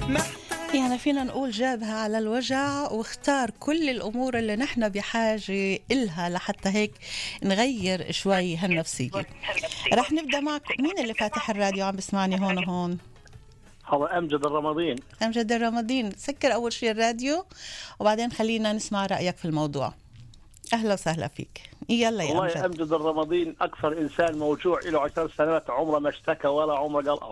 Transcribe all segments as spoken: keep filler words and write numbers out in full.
يعني فينا نقول جابها على الوجع واختار كل الأمور اللي نحن بحاجة إلها لحتى هيك نغير شوي هالنفسية. رح نبدأ معكم. مين اللي فاتح الراديو عم بسمعني هون وهون؟ هو أمجد الرمضين. أمجد الرمضين، سكر أول شيء الراديو وبعدين خلينا نسمع رأيك في الموضوع. أهلا وسهلا فيك. يلا يا والله أمجد. يا أمجد الرمضين أكثر إنسان موجوع له عشر سنوات عمره ما اشتكى ولا عمره قال أوف.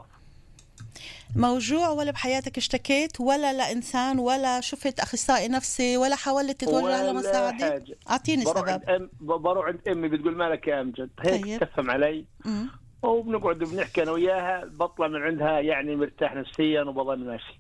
موجوع ولا بحياتك اشتكيت ولا لإنسان ولا شفت أخصائي نفسي ولا حاولت تتوجه له مساعدة؟ أعطيني سبب. أم بروح عند أمي بتقول مالك يا أمجد هيك طيب. تفهم علي مم. وبنقعد بنحكي أنا وياها بطلع من عندها يعني مرتاح نفسيا وبضل ماشي.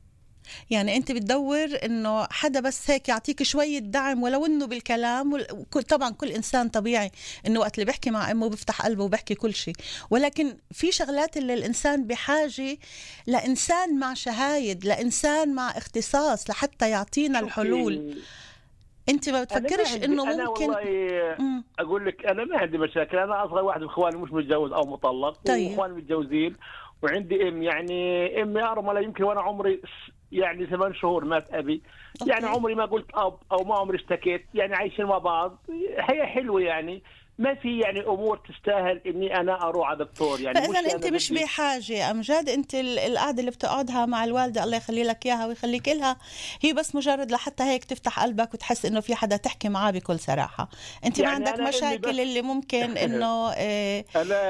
يعني أنت بتدور إنه حدا بس هيك يعطيك شوية دعم ولو إنه بالكلام وكل طبعا كل إنسان طبيعي إنه وقت اللي بيحكي مع أمه بيفتح قلبه وبيحكي كل شيء، ولكن في شغلات اللي الإنسان بحاجة لإنسان مع شهايد، لإنسان مع اختصاص لحتى يعطينا الحلول. أنت ما بتفكرش إنه أنا ممكن؟ والله مم. أقول لك أنا ما عندي مشاكل، أنا أصغر واحد من إخواني مش متجوز أو مطلق. طيب. وإخواني متجوزين وعندي أم يعني أمي أرملة يمكن وأنا عمري يعني ثمان شهور مات أبي. أوكي. يعني عمري ما قلت أب أو ما عمري اشتكيت، يعني عايشين مع بعض هي حلوة يعني ما في يعني أمور تستاهل إني أنا أروح على دكتور يعني. فإذا أنت مش بحاجة أمجد، أنت القعدة اللي بتقعدها مع الوالدة الله يخلي لك إياها ويخليك إلها هي بس مجرد لحتى هيك تفتح قلبك وتحس إنه في حدا تحكي معاه بكل صراحة. أنت يعني ما عندك مشاكل اللي ممكن إنه اه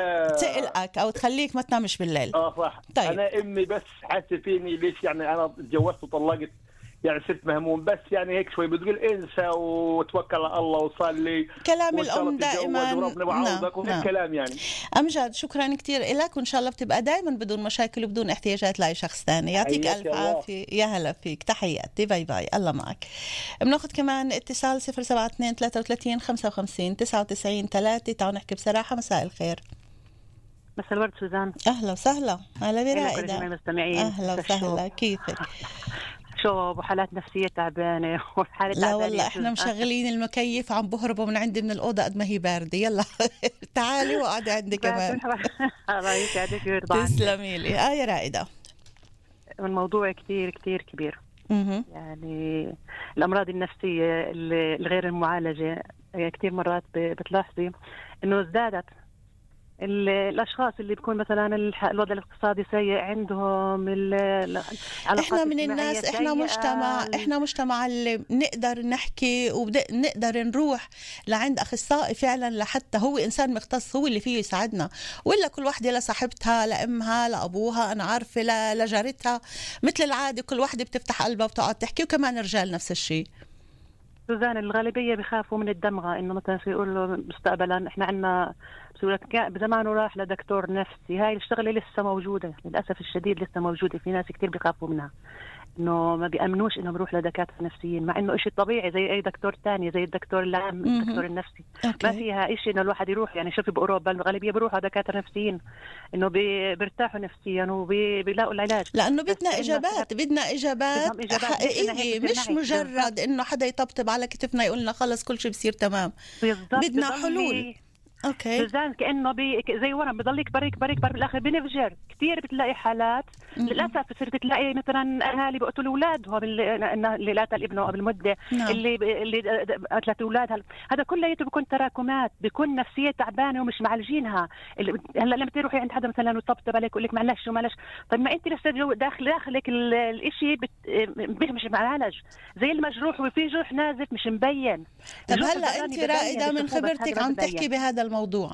تقلقك أو تخليك ما تنامش بالليل. آه صح. طيب. أنا أمي بس حاسة فيني ليش يعني أنا تجوزت وطلقت يعني صرت مهموم بس يعني هيك شوي بتقول انسى وتوكل على الله وصلي. كلام الأم دائما. نعم. الكلام يعني. أمجد شكرا كتير لك وإن شاء الله بتبقى دائما بدون مشاكل وبدون احتياجات لأي شخص ثاني. يعطيك ألف عافية. يا هلا فيك، تحياتي، باي باي، الله معك. بناخذ كمان اتصال صفر سبعة اثنين ثلاثة وثلاثين خمسة وخمسين تسعة وتسعين ثلاثة. تعالوا نحكي بصراحة. مساء الخير. مساء الورد سوزان. أهلا وسهلا. هلا برائدة. أهلا وسهلا، كيفك؟ شو بحالات نفسية تعبانة وحالة لا والله احنا مشغلين المكيف عم بهربوا من عندي من الأوضة قد ما هي باردة. يلا تعالي وقعدي عندي كمان. الله يسعدك ويرضى عنك. تسلمي لي. اه يا رائدة. الموضوع كتير كتير كبير. م- يعني الأمراض النفسية الغير المعالجة كتير مرات بتلاحظي إنه ازدادت. الاشخاص اللي بيكون مثلا الوضع الاقتصادي سيء عندهم احنا من الناس احنا مجتمع احنا مجتمع اللي نقدر نحكي ونقدر نروح لعند اخصائي فعلا لحتى هو انسان مختص هو اللي فيه يساعدنا، ولا كل واحده لصاحبتها لامها لابوها انا عارفه لجارتها مثل العاده كل واحده بتفتح قلبها وبتقعد تحكي. وكمان الرجال نفس الشيء. سوزان الغالبيه بخافوا من الدمغه انه مثلا يقولوا مستقبلا احنا عندنا بزمانه راح لدكتور نفسي. هاي الشغله لسه موجوده للاسف الشديد، لسه موجوده. في ناس كتير بيخافوا منها انه ما بيامنوش انهم يروح لدكاتره نفسيين مع انه إشي طبيعي زي اي دكتور تاني زي الدكتور العام الدكتور النفسي. أوكي. ما فيها إشي انه الواحد يروح يعني شوفي باوروبا الغالبيه بيروحوا دكاتره نفسيين انه بيرتاحوا نفسيا وبيلاقوا العلاج لانه بدنا اجابات بدنا اجابات حقيقيه مش مجرد انه حدا يطبطب على كتفنا يقول لنا خلص كل شيء بصير تمام. بدنا حلول. اوكي. سوزان كانه بي زي ورم بضل يكبر يكبر يكبر بالاخر بينفجر. كثير بتلاقي حالات م- للاسف بتصير بتلاقي مثلا اهالي بيقتلوا اولادهم اللي لا ابنه قبل مده. نعم. اللي اللي قتلت اولادها. هذا كله بيكون تراكمات، بيكون نفسيه تعبانه ومش معالجينها. هلا لما تروحي عند حدا مثلا ويطبطب عليك يقول لك معلش ومعلش، طيب ما انت لسه جو داخل داخلك الشيء بت... مش معالج زي المجروح وفي جروح نازف مش مبين. طب هلا انت رائدة من خبرتك عم تحكي بهذا الموضوع،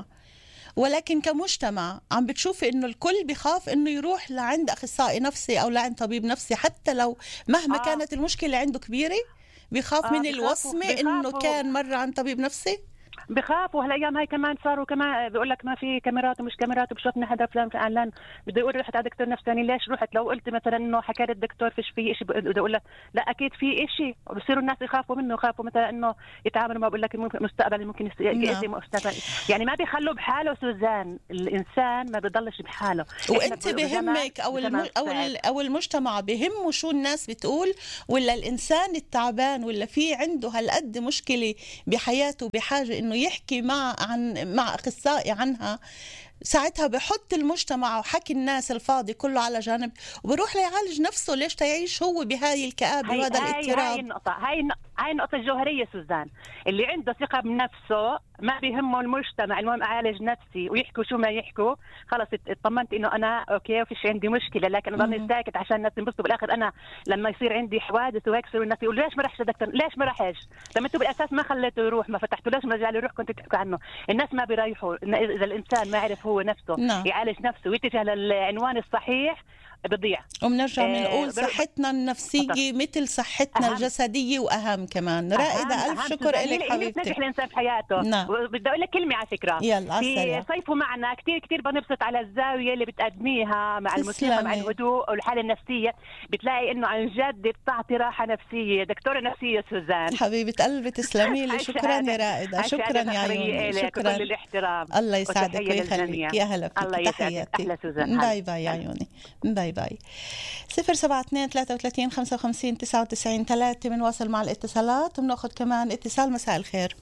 ولكن كمجتمع عم بتشوفي انه الكل بيخاف انه يروح لعند اخصائي نفسي او لعند طبيب نفسي حتى لو مهما آه. كانت المشكلة عنده كبيرة بيخاف آه من الوصمة انه كان مرة عند طبيب نفسي. بخافوا هالايام هاي كمان صاروا كمان بيقول لك ما في كاميرات ومش كاميرات وبشوفنا حدا فلان في اعلان بده يقول رحت على دكتور نفساني. ليش رحت؟ لو قلت مثلا انه حكى لي الدكتور فيش في شيء بده اقول لك لا اكيد في شيء. وبصيروا الناس يخافوا منه يخافوا مثلا انه يتعاملوا ما بقول لك مستقبل ممكن يأذي مستقبل. يعني ما بيخلوا بحاله سوزان. الانسان ما بيضلش بحاله. وانت بهمك او الم... او او المجتمع بهمه شو الناس بتقول، ولا الانسان التعبان ولا في عنده هالقد مشكله بحياته بحاجه انه يحكي مع عن مع اخصائي عنها ساعتها بحط المجتمع وحكي الناس الفاضي كله على جانب وبروح ليعالج نفسه. ليش تيعيش هو بهاي الكآبة وهذا الاضطراب؟ هاي النقطة، هاي هاي النقطة الجوهرية سوزان. اللي عنده ثقة بنفسه ما بيهمه المجتمع، المهم أعالج نفسي ويحكوا شو ما يحكوا، خلص اطمنت إنه أنا أوكي وفيش عندي مشكلة. لكن أضلني ساكت عشان الناس ينبسطوا، بالآخر أنا لما يصير عندي حوادث ويكسر الناس يقول ليش ما رحش دكتور، ليش ما رحش؟ لما أنتوا بالأساس ما خليته يروح، ما فتحتوا ليش ما رجع له يروح، كنتوا تحكوا عنه. الناس ما بيريحوا إذا الإنسان ما عرف هو نفسه نعم. يعالج نفسه ويتجه للعنوان الصحيح بضيع. وبنرجع بنقول صحتنا النفسية مثل صحتنا أهم. الجسدية وأهم كمان. رائدة ألف شكر لك حبيبتي. نجح الإنسان في حياته. نعم. وبدي أقول لك كلمة على فكرة، يلا في صيفه معنا كتير كتير بنبسط على الزاوية اللي بتقدميها مع الموسيقى مع الهدوء والحالة النفسية، بتلاقي إنه عن جد بتعطي راحة نفسية. دكتورة نفسية سوزان، حبيبة قلبي تسلمي لي. شكرا يا رائدة، شكرا يا عيوني، شكرا. كل الاحترام. الله يسعدك ويخليك. يا هلا فيك، تحياتي. أهلا سوزان. باي باي يا عيوني، باي باي. صفر سبعة اثنين ثلاثة وثلاثين خمسة وخمسين تسعة وتسعين ثلاثة. بنواصل مع الاتصالات وبناخذ كمان اتصال. مساء الخير.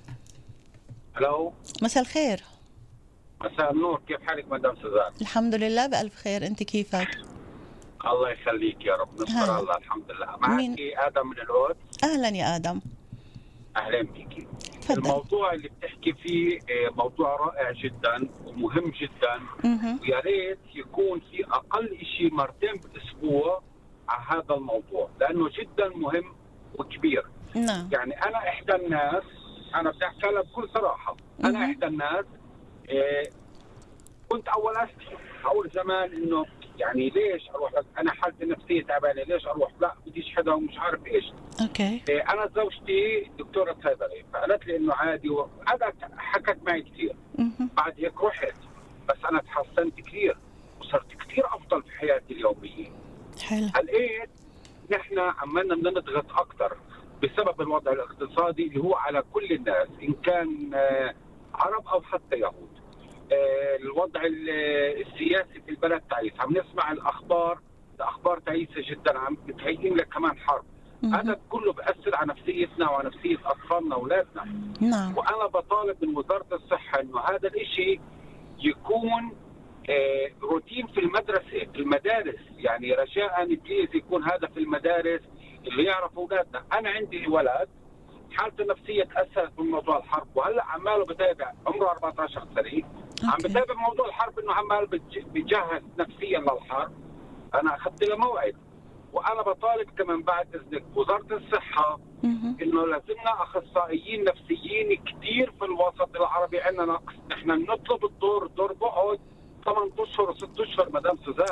الو. مساء الخير. مساء النور، كيف حالك مدام سوزان؟ الحمد لله بألف خير، انت كيفك؟ الله يخليك يا رب، نشكر الله. الحمد لله. معك آدم من القدس. اهلا يا آدم. اهلا بك. فضل. الموضوع اللي بتحكي فيه موضوع رائع جدا ومهم جدا، ويا ريت يكون في اقل شيء مرتين بالاسبوع على هذا الموضوع، لانه جدا مهم وكبير. نعم. يعني انا احدى الناس، انا بدي احكي لها بكل صراحه، انا مه. احدى الناس إيه كنت اول استحي اول زمان انه يعني ليش اروح، انا حالتي النفسيه تعبانه، ليش اروح؟ لا بديش حدا ومش عارف ايش. اوكي. إيه انا زوجتي دكتوره صيدله، فقالت لي انه عادي، وقعدت حكت معي كثير. بعد هيك رحت، بس انا تحسنت كثير وصرت كثير افضل في حياتي اليوميه. حلو. هلقيت نحن عمالنا نضغط اكثر بسبب الوضع الاقتصادي اللي هو على كل الناس، ان كان عرب او حتى يهود. الوضع السياسي في البلد تعيس، عم نسمع الاخبار، الاخبار تعيسه جدا، عم بتهيئ لك كمان حرب. هذا كله بأثر على نفسيتنا وعلى نفسيه اطفالنا واولادنا. نعم. وانا بطالب من وزاره الصحه انه هذا الشيء يكون آه روتين في المدرسه، في المدارس، يعني رجاء بليز يكون هذا في المدارس اللي يعرف اولادنا. انا عندي ولد حالته النفسيه تاثرت من موضوع الحرب، وهلا عماله بتابع، عمره أربعة عشر سنه، عم بتابع موضوع الحرب، انه عمال بيجهز نفسيا للحرب. انا اخذت له موعد، وانا بطالب كمان بعد اذنك وزاره الصحه انه لازمنا اخصائيين نفسيين كثير في الوسط العربي. عندنا نقص، نحن نطلب الدور، الدور بقعد ثمانية اشهر وست اشهر مدام سوزان.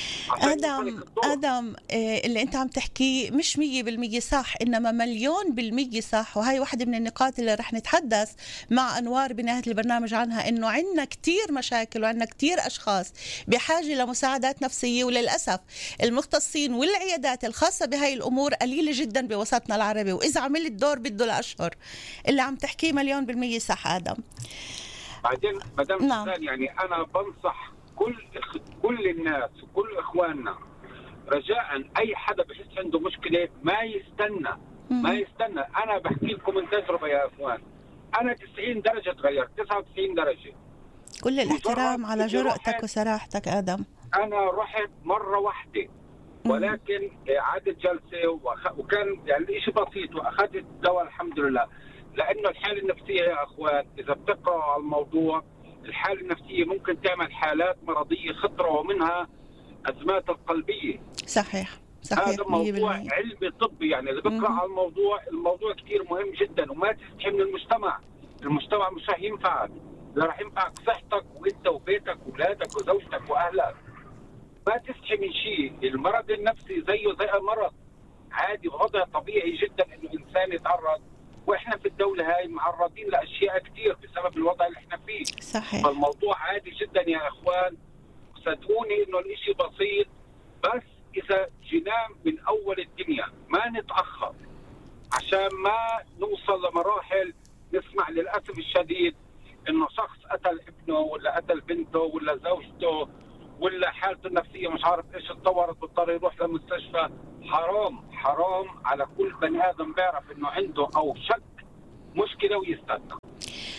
ادم ادم إيه اللي انت عم تحكيه مش مية بالمية صح، انما مليون بالمية صح. وهي واحدة من النقاط اللي رح نتحدث مع انوار بنهاية البرنامج عنها، انه عندنا كتير مشاكل وعندنا كتير اشخاص بحاجة لمساعدات نفسية، وللاسف المختصين والعيادات الخاصة بهاي الامور قليلة جدا بوسطنا العربي. واذا عملت دور بده الاشهر. اللي عم تحكيه مليون بالمية صح ادم. بعدين مدام نعم. سوزان، يعني انا بنصح كل كل الناس وكل اخواننا، رجاء اي حدا بحس عنده مشكله ما يستنى ما يستنى. انا بحكي لكم من تجربه يا اخوان، انا تسعين درجه تغيرت، تسعة وتسعين درجه. كل الاحترام على جرأتك وصراحتك ادم. انا رحت مره واحده، ولكن عادت جلسه وكان يعني شيء بسيط، واخذت الدواء الحمد لله. لانه الحاله النفسيه يا اخوان اذا بتقرأوا على الموضوع، الحالة النفسية ممكن تعمل حالات مرضية خطرة، ومنها أزمات القلبية. صحيح صحيح. هذا موضوع علمي طبي، يعني إذا بقرأ على الموضوع، الموضوع كتير مهم جدا. وما تستحي من المجتمع، المجتمع مش رح ينفعك، لا رح ينفعك صحتك وانت وبيتك واولادك وزوجتك واهلك. ما تستحي من شيء. المرض النفسي زيه زي المرض عادي، ووضع طبيعي جدا انه انسان يتعرض، واحنا في الدوله هاي معرضين لاشياء كثير بسبب الوضع اللي احنا فيه. صحيح. فالموضوع عادي جدا يا اخوان، صدقوني انه الاشي بسيط، بس اذا جينا من اول الدنيا ما نتاخر، عشان ما نوصل لمراحل نسمع للاسف الشديد انه شخص قتل ابنه ولا قتل بنته ولا زوجته ولا حالته النفسيه مش عارف ايش اتطورت واضطر يروح للمستشفى. حرام حرام على كل بني ادم بيعرف انه عنده او شك مشكله ويستنى.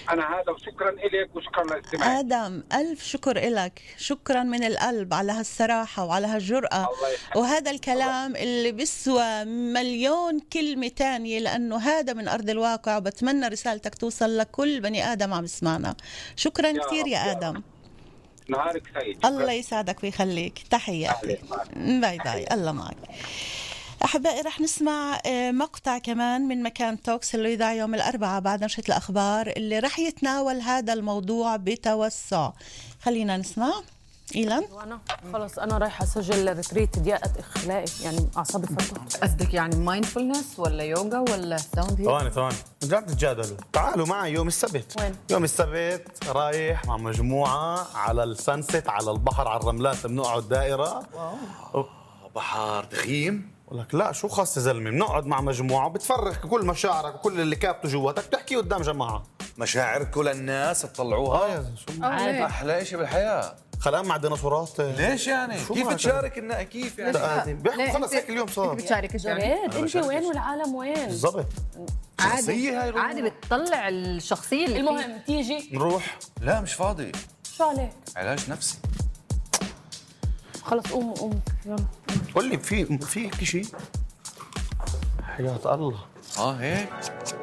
انا هذا، وشكرا لك وشكرا لاستماعك. آدم ألف شكر لك، شكرا من القلب على هالصراحة وعلى هالجرأة وهذا الكلام اللي بيسوى مليون كلمة تانية، لأنه هذا من أرض الواقع، وبتمنى رسالتك توصل لكل بني آدم عم يسمعنا. شكرا يا كثير يا آدم. نهارك سعيد. الله يسعدك ويخليك، تحياتي، باي باي، الله معك. أحبائي رح نسمع مقطع كمان من مكان توكس اللي يذاع يوم الأربعاء بعد نشرة الأخبار، اللي رح يتناول هذا الموضوع بتوسع. خلينا نسمع. إيلان؟ وأنا خلص أنا رايحة أسجل ريتريت ضيقة إخلائي، يعني أعصابي فتحت. قصدك يعني مايندفولنس ولا يوغا ولا ساوند هيل؟ ثواني ثواني، قاعد تتجادلوا. تعالوا معي يوم السبت. وين؟ يوم السبت رايح مع مجموعة على السانسيت، على البحر، على الرملات، بنقعد دائرة. واو. بحر تخييم؟ لك لا، شو خاص يا زلمه، بنقعد مع مجموعه بتفرغ كل مشاعرك وكل اللي كابته جواتك، بتحكي قدام جماعه. مشاعركم للناس تطلعوها؟ اه شو احلى شيء بالحياه. خلام مع ديناصورات. ليش يعني؟ كيف تشارك النا كيف يعني؟ بيحكوا خلص هيك اليوم صار. انت بتشارك جريد انت وين والعالم وين؟ بالضبط. شخصيه هاي عادي بتطلع الشخصيه اللي المهم تيجي نروح. لا مش فاضي. شو عليك؟ علاج نفسي. خلص قوم قوم يلا. قول لي في في شيء؟ حياة الله. اه هيك